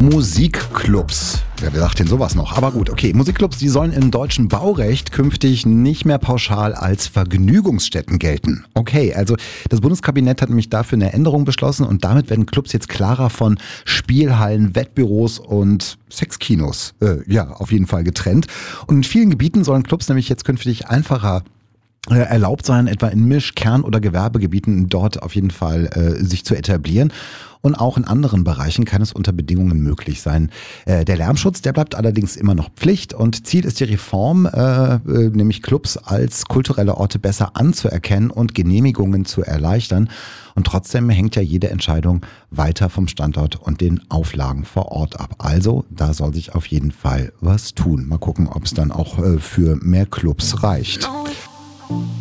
Musikclubs. Wer sagt denn sowas noch? Aber gut, okay. Musikclubs, die sollen im deutschen Baurecht künftig nicht mehr pauschal als Vergnügungsstätten gelten. Okay, also das Bundeskabinett hat nämlich dafür eine Änderung beschlossen und damit werden Clubs jetzt klarer von Spielhallen, Wettbüros und Sexkinos, auf jeden Fall getrennt. Und in vielen Gebieten sollen Clubs nämlich jetzt künftig einfacher erlaubt sein, etwa in Misch-, Kern- oder Gewerbegebieten dort auf jeden Fall sich zu etablieren. Und auch in anderen Bereichen kann es unter Bedingungen möglich sein. Der Lärmschutz, der bleibt allerdings immer noch Pflicht und Ziel ist die Reform, nämlich Clubs als kulturelle Orte besser anzuerkennen und Genehmigungen zu erleichtern. Und trotzdem hängt ja jede Entscheidung weiter vom Standort und den Auflagen vor Ort ab. Also da soll sich auf jeden Fall was tun. Mal gucken, ob es dann auch für mehr Clubs reicht.